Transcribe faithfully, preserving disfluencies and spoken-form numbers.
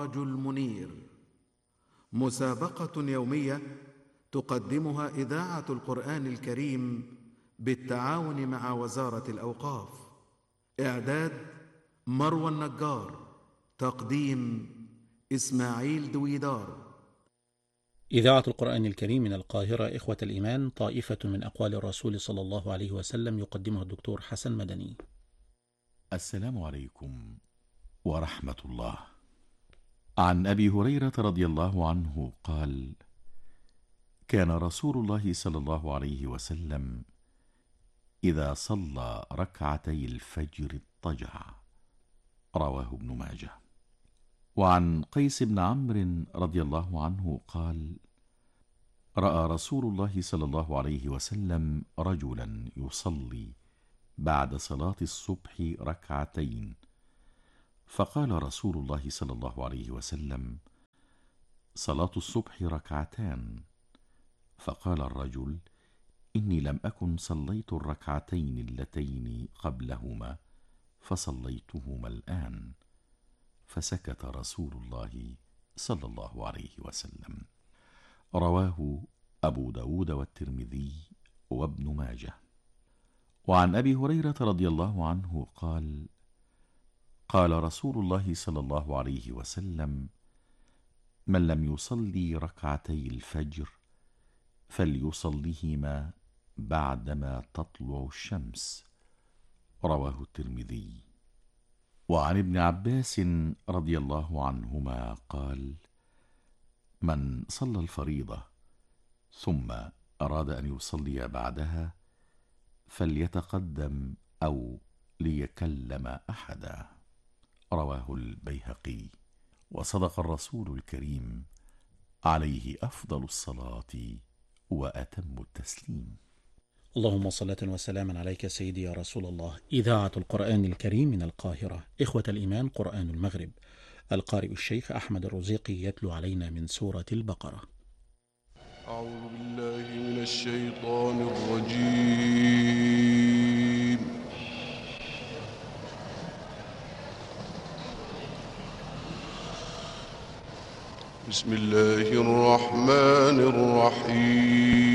السراج المنير، مسابقة يومية تقدمها إذاعة القرآن الكريم بالتعاون مع وزارة الأوقاف. إعداد مروى النجار، تقديم إسماعيل دويدار. إذاعة القرآن الكريم من القاهرة. إخوة الإيمان، طائفة من أقوال الرسول صلى الله عليه وسلم يقدمها الدكتور حسن مدني. السلام عليكم ورحمة الله. عن أبي هريرة رضي الله عنه قال: كان رسول الله صلى الله عليه وسلم إذا صلى ركعتي الفجر اضطجع. رواه ابن ماجه. وعن قيس بن عمرو رضي الله عنه قال: رأى رسول الله صلى الله عليه وسلم رجلا يصلي بعد صلاة الصبح ركعتين، فقال رسول الله صلى الله عليه وسلم: صلاة الصبح ركعتان. فقال الرجل: إني لم أكن صليت الركعتين اللتين قبلهما فصليتهما الآن. فسكت رسول الله صلى الله عليه وسلم. رواه أبو داود والترمذي وابن ماجه. وعن أبي هريرة رضي الله عنه قال: قال رسول الله صلى الله عليه وسلم: من لم يصلي ركعتي الفجر فليصليهما بعدما تطلع الشمس. رواه الترمذي. وعن ابن عباس رضي الله عنهما قال: من صلى الفريضة ثم أراد أن يصلي بعدها فليتقدم أو ليكلم أحدا. رواه البيهقي. وصدق الرسول الكريم عليه أفضل الصلاة وأتم التسليم. اللهم صلاة وسلاما عليك سيدي يا رسول الله. إذاعة القرآن الكريم من القاهرة. إخوة الإيمان، قرآن المغرب. القارئ الشيخ أحمد الرزيقي يتلو علينا من سورة البقرة. أعوذ بالله من الشيطان الرجيم. بسم الله الرحمن الرحيم.